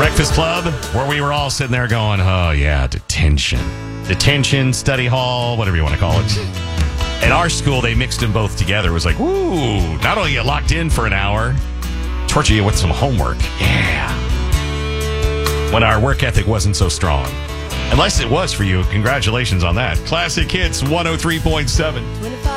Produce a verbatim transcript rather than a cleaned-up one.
Breakfast Club, where we were all sitting there going, oh, yeah, detention. Detention, study hall, whatever you want to call it. At our school, they mixed them both together. It was like, woo, not only get locked in for an hour, torture you with some homework. Yeah. When our work ethic wasn't so strong. Unless it was for you. Congratulations on that. Classic Hits one oh three point seven.